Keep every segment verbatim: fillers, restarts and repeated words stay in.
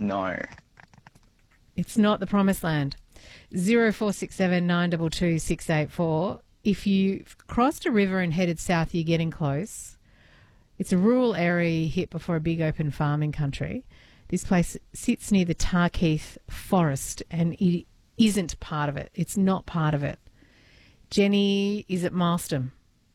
No. It's not the Promised Land. Zero four six seven nine two two six eight four. If you crossed a river and headed south, you're getting close. It's a rural area hit before a big open farming country. This place sits near the Tarkeith Forest and it isn't part of it. It's not part of it. Jenny, is it Marston?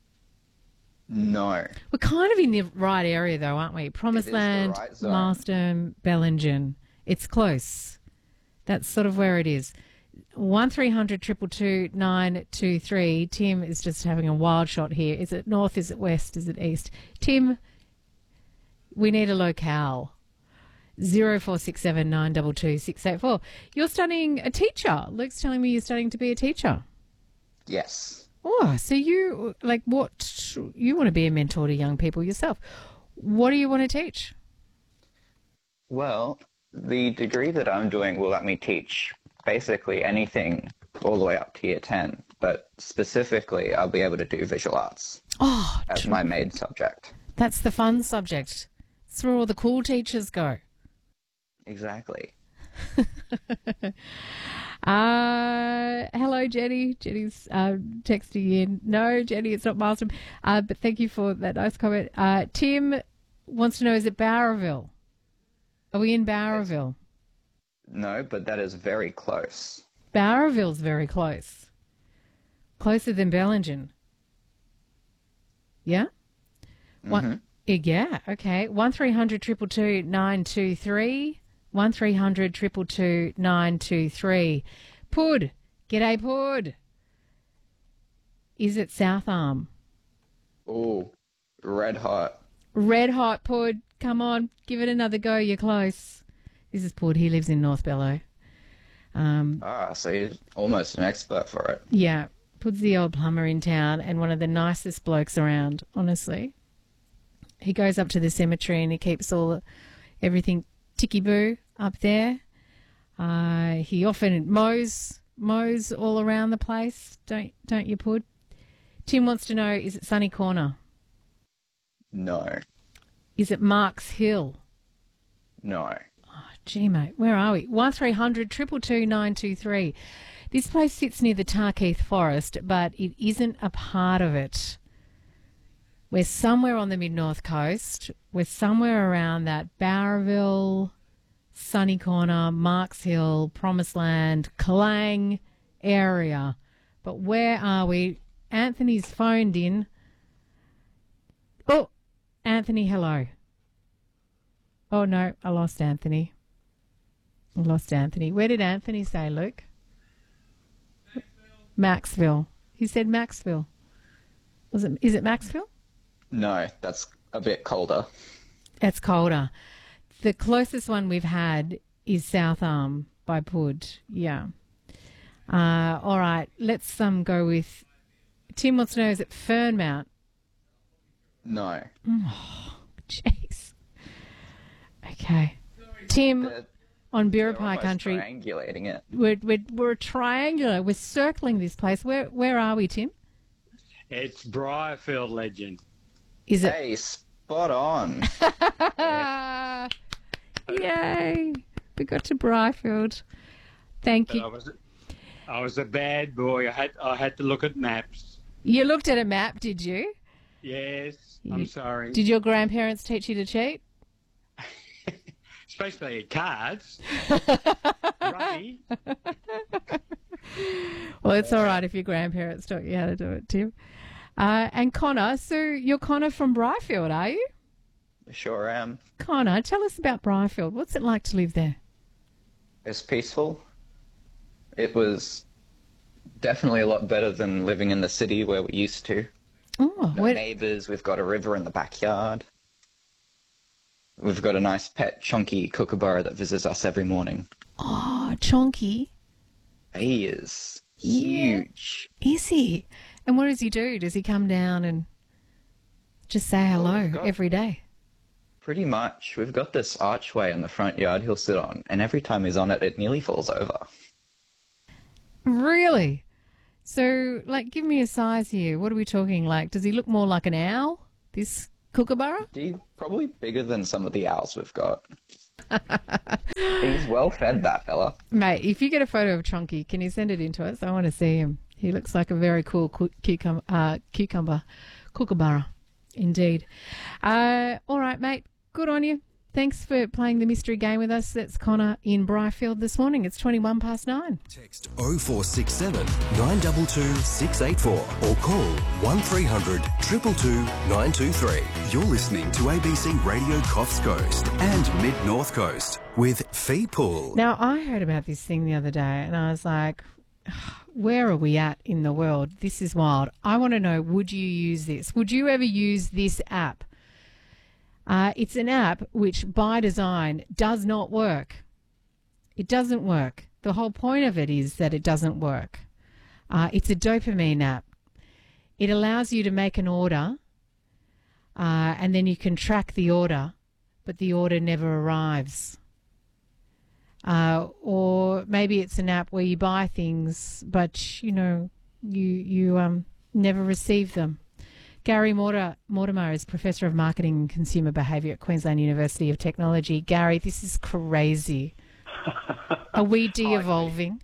No. We're kind of in the right area though, aren't we? Promised It is the Land, right zone. Marston, Bellingen. It's close. That's sort of where it is. One three hundred two two two nine two three. Tim is just having a wild shot here. Is it north? Is it west? Is it east? Tim, we need a locale. Zero four six seven nine two two six eight four. You're studying a teacher. Luke's telling me you're studying to be a teacher. Yes. Oh, so you, like, what, you want to be a mentor to young people yourself. What do you want to teach? Well, the degree that I'm doing will let me teach basically anything all the way up to year ten, but specifically I'll be able to do visual arts Oh, as my main subject. that's the fun subject. It's where all the cool teachers go. Exactly. Uh, hello, Jenny. Jenny's uh, texting in. No, Jenny, it's not Marston. Uh, but thank you for that nice comment. Uh, Tim wants to know, is it Bowraville? Are we in Bowraville? No, but that is very close. Bowraville's very close. Closer than Bellingen. Yeah? One, yeah, okay. One three hundred two two two nine two three. One three hundred two two two nine two three. Pud. G'day, Pud. Is it South Arm? Oh, red hot. Red hot, Pud. Come on, give it another go. You're close. This is Pud. He lives in North Bello. Um, Ah, so you're almost an expert for it. yeah, Pud's the old plumber in town and one of the nicest blokes around, honestly. He goes up to the cemetery and he keeps all everything ticky-boo up there. Uh, he often mows mows all around the place, don't don't you, Pud? Tim wants to know, is it Sunny Corner? No. Is it Marks Hill? No. Gee, mate, where are we? one three hundred two two two nine two three. This place sits near the Tarkeith Forest, but it isn't a part of it. We're somewhere on the mid-north coast. We're somewhere around that Bowraville, Sunny Corner, Marks Hill, Promised Land, Klang area. But where are we? Anthony's phoned in. Oh, Anthony, hello. Oh, no, I lost Anthony. I lost Anthony. Where did Anthony say, Luke? Maxville. Maxville. He said Maxville. Was it? Is it Maxville? No, that's a bit colder. It's colder. The closest one we've had is South Arm by Pud. Yeah. Uh, all right. Let's um go with Tim wants to know, is it Fernmount? No. Jeez. Okay. Tim, They're, on they're Biripi almost country, triangulating it. we're, we're, we're triangular. We're circling this place. Where where are we, Tim? It's Briarfield Legend. Is it? Hey, spot on. Ah, yay. We got to Briarfield. Thank But I you. was, I was a bad boy. I had, I had to look at maps. You looked at a map, did you? Yes, You- I'm sorry. Did your grandparents teach you to cheat? Especially at cards. Rummy. Well, it's all right if your grandparents taught you how to do it, Tim. Uh, and Connor, so you're Connor from Briarfield, are you? Sure am. Connor, tell us about Briarfield. What's it like to live there? It's peaceful. It was definitely a lot better than living in the city where we used to. Oh, No where, neighbours, we've got a river in the backyard. We've got a nice pet chunky kookaburra that visits us every morning. oh, Chonky. He is Yeah. huge. Is he? And what does he do? Does he come down and just say hello God. every day? Pretty much. We've got this archway in the front yard he'll sit on, and every time he's on it, it nearly falls over. Really? So, like, give me a size here. What are we talking like? Does he look more like an owl, this kookaburra? He's probably bigger than some of the owls we've got. well fed, that fella. Mate, if you get a photo of Chonky, can you send it in to us? I want to see him. He looks like a very cool cu- cucumber, uh, cucumber, kookaburra, indeed. Uh, all right, mate. Good on you. Thanks for playing the mystery game with us. That's Connor in Bryfield this morning. It's twenty-one past nine. Text oh four six seven, nine two two, six eight four or call one three hundred, two two two, nine two three. You're listening to A B C Radio Coffs Coast and Mid-North Coast with Fee Pool. Now, I heard about this thing the other day and I was like, where are we at in the world? This is wild. I want to know, would you use this? Would you ever use this app? Uh, it's an app which, by design, does not work. It doesn't work. The whole point of it is that it doesn't work. Uh, it's a dopamine app. It allows you to make an order, uh, and then you can track the order, but the order never arrives. Uh, or maybe it's an app where you buy things, but, you know, you, you um, never receive them. Gary Mortimer, Mortimer is Professor of Marketing and Consumer Behaviour at Queensland University of Technology. Gary, this is crazy. Are we de-evolving?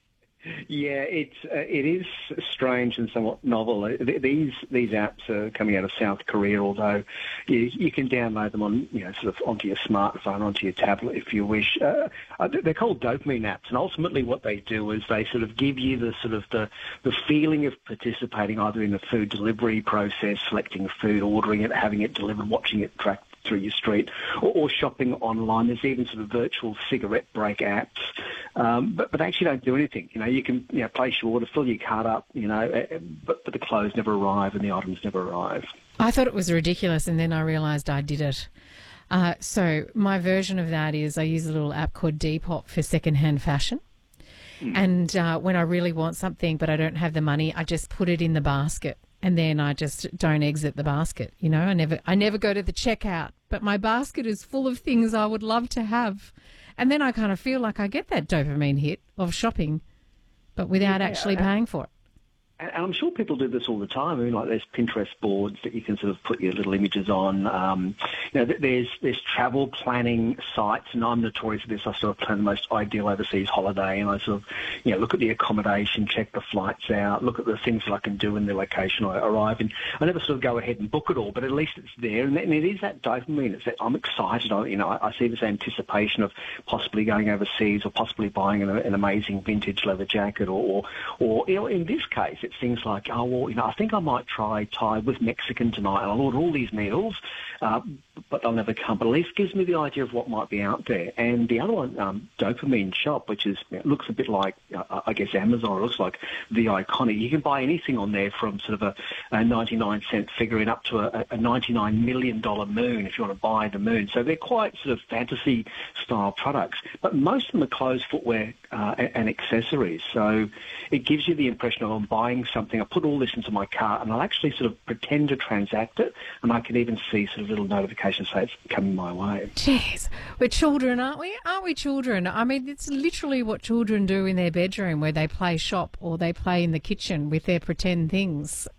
Yeah, it's uh, it is strange and somewhat novel. These these apps are coming out of South Korea, although you, you can download them on you know sort of onto your smartphone, onto your tablet if you wish. Uh, they're called dopamine apps, and ultimately what they do is they sort of give you the sort of the the feeling of participating either in the food delivery process, selecting food, ordering it, having it delivered, watching it tracked through your street, or, or shopping online. There's even sort of virtual cigarette break apps, um, but but they actually don't do anything. You know, you can you know place your order, fill your cart up, you know, but but the clothes never arrive and the items never arrive. I thought it was ridiculous, and then I realised I did it. Uh, so my version of that is I use a little app called Depop for second-hand fashion. Mm. And uh, when I really want something but I don't have the money, I just put it in the basket. And then I just don't exit the basket. You know, I never I never go to the checkout, but my basket is full of things I would love to have. And then I kind of feel like I get that dopamine hit of shopping, but without yeah, actually paying for it. And I'm sure people do this all the time. I mean, like there's Pinterest boards that you can sort of put your little images on. Um, you know, there's there's travel planning sites, and I'm notorious for this. I sort of plan the most ideal overseas holiday, and I sort of, you know, look at the accommodation, check the flights out, look at the things that I can do in the location I arrive in. I never sort of go ahead and book it all, but at least it's there, and it is that dopamine. It's that I'm excited. I, you know, I, I see this anticipation of possibly going overseas or possibly buying an, an amazing vintage leather jacket, or, or, or you know, in this case, it's things like, oh, well, you know, I think I might try Thai with Mexican tonight, and I'll order all these meals, uh, but they'll never come. But at least gives me the idea of what might be out there. And the other one, um, Dopamine Shop, which is you know, looks a bit like, uh, I guess, Amazon. It looks like the Iconic. You can buy anything on there from sort of a, a ninety-nine cent figurine up to a, a ninety-nine million dollars moon if you want to buy the moon. So they're quite sort of fantasy-style products. But most of them are clothes, footwear, uh, and, and accessories. So it gives you the impression of I'm buying something. I put all this into my cart, and I'll actually sort of pretend to transact it, and I can even see sort of little notifications say it's coming my way. Jeez, we're children, aren't we? Aren't we children? I mean, it's literally what children do in their bedroom, where they play shop or they play in the kitchen with their pretend things.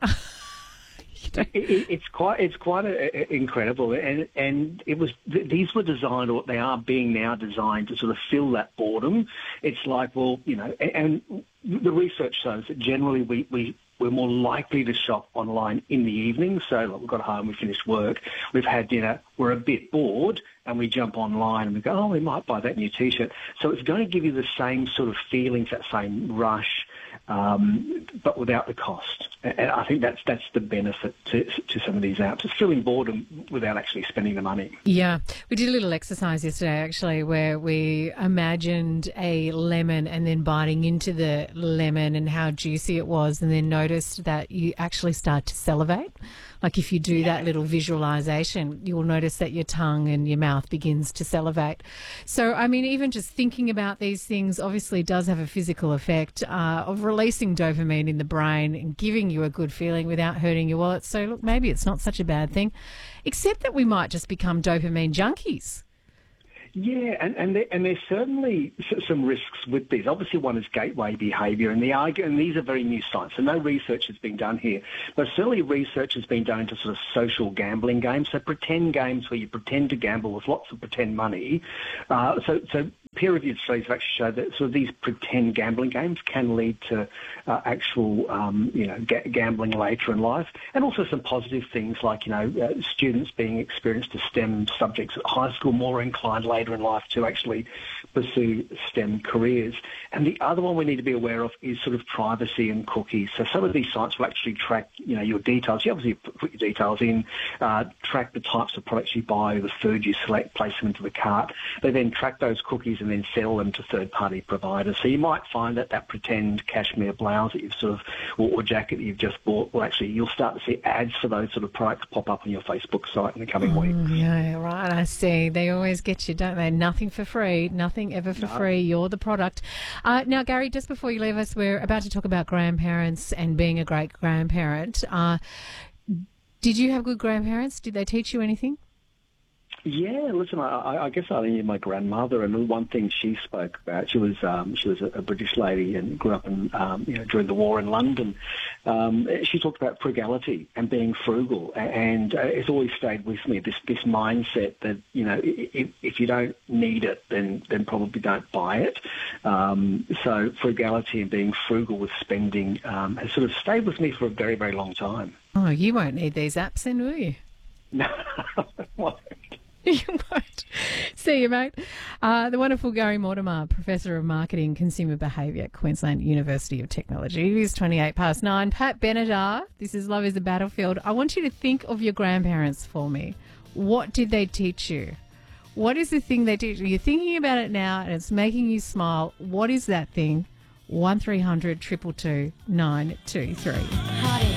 It, it, it's quite, it's quite a, a, incredible, and and it was these were designed, or they are being now designed to sort of fill that boredom. It's like, well, you know, and, and the research shows that generally we we we're more likely to shop online in the evening. So like, we've got home, we finished work, we've had dinner, we're a bit bored, and we jump online and we go, oh, we might buy that new T-shirt. So it's going to give you the same sort of feelings, that same rush, um, but without the cost. And I think that's that's the benefit to, to some of these apps. It's filling boredom without actually spending the money. Yeah. We did a little exercise yesterday, actually, where we imagined a lemon and then biting into the lemon and how juicy it was, and then noticed that you actually start to salivate. Like if you do yeah. that little visualization, you'll notice that your tongue and your mouth begins to salivate. So, I mean, even just thinking about these things obviously does have a physical effect uh, of releasing dopamine in the brain and giving you a good feeling without hurting your wallet. So, look, maybe it's not such a bad thing, except that we might just become dopamine junkies. Yeah, and and, there, and there's certainly some risks with these. Obviously, one is gateway behaviour, and the argue, and these are very new science, so no research has been done here. But certainly research has been done into sort of social gambling games, so pretend games where you pretend to gamble with lots of pretend money. Uh, so, so peer-reviewed studies have actually showed that sort of these pretend gambling games can lead to uh, actual, um, you know, ga- gambling later in life, and also some positive things like, you know, uh, students being experienced to STEM subjects at high school more inclined later in life to actually pursue STEM careers. And the other one we need to be aware of is sort of privacy and cookies. So some of these sites will actually track, you know, your details. You obviously put your details in, uh, track the types of products you buy, the food you select, place them into the cart. They then track those cookies and then sell them to third-party providers. So you might find that that pretend cashmere blouse that you've sort of, or, or jacket that you've just bought, well, actually, you'll start to see ads for those sort of products pop up on your Facebook site in the coming oh, weeks. Yeah, right. I see. They always get you, don't they? Nothing for free. Nothing ever for No. free. You're the product. Uh, now, Gary, just before you leave us, we're about to talk about grandparents and being a great grandparent. Uh, did you have good grandparents? Did they teach you anything? Yeah, listen, I, I guess I knew my grandmother, and one thing she spoke about, she was um, she was a, a British lady and grew up in um, you know during the war in London. Um, she talked about frugality and being frugal, and uh, it's always stayed with me. This this mindset that you know if, if you don't need it, then then probably don't buy it. Um, so frugality and being frugal with spending um, has sort of stayed with me for a very very long time. Oh, you won't need these apps then, will you? No. You won't. See you, mate. Uh, the wonderful Gary Mortimer, Professor of Marketing and Consumer Behaviour at Queensland University of Technology. It is twenty-eight past nine. Pat Benatar, this is Love is a Battlefield. I want you to think of your grandparents for me. What did they teach you? What is the thing they teach you? You're thinking about it now and it's making you smile. What is that thing? one three hundred two two two nine two three.